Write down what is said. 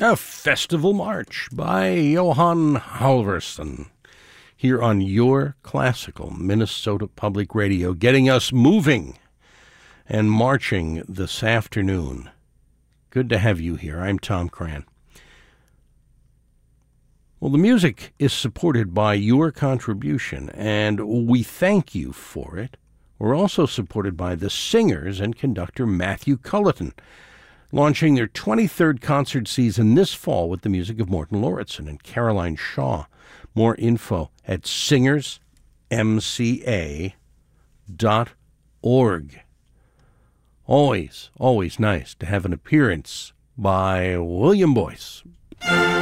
A Festival March by Johan Halvorsen here on your classical Minnesota Public Radio, getting us moving and marching this afternoon. Good to have you here. I'm Tom Cran. Well, the music is supported by your contribution, and we thank you for it. We're also supported by the singers and conductor Matthew Culleton, launching their 23rd concert season this fall with the music of Morton Lauritsen and Caroline Shaw. More info at singersmca.org. Always nice to have an appearance by William Boyce.